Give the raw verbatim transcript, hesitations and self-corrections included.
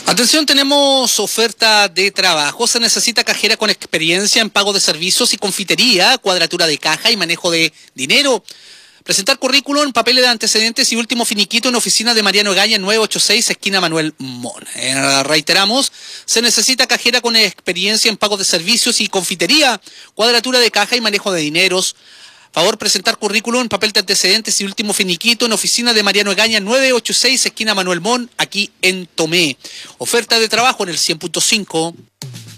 Atención, tenemos oferta de trabajo. Se necesita cajera con experiencia en pago de servicios y confitería, cuadratura de caja y manejo de dinero. Presentar currículum, papeles de antecedentes y último finiquito en oficina de Mariano Egaña, nueve ochenta y seis, esquina Manuel Mon. Eh, reiteramos, se necesita cajera con experiencia en pago de servicios y confitería, cuadratura de caja y manejo de dineros. Favor presentar currículum, papel de antecedentes y último finiquito en oficina de Mariano Egaña, nueve ochenta y seis, esquina Manuel Mon, aquí en Tomé. Oferta de trabajo en el cien punto cinco.